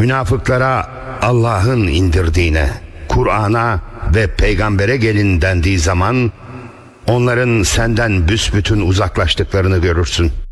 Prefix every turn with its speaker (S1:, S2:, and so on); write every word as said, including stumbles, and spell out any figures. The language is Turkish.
S1: Münafıklara Allah'ın indirdiğine, Kur'an'a ve peygambere gelin dendiği zaman onların senden büsbütün uzaklaştıklarını görürsün.